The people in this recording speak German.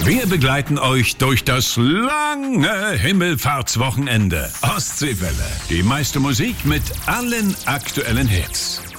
Wir begleiten euch durch das lange Himmelfahrtswochenende. Ostseewelle. Die meiste Musik mit allen aktuellen Hits.